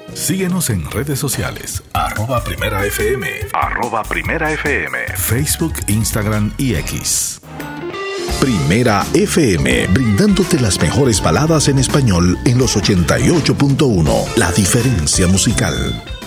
Síguenos en redes sociales, @primerafm, @primerafm, Facebook, Instagram y X. Primera FM, brindándote las mejores baladas en español en los 88.1, La Diferencia Musical.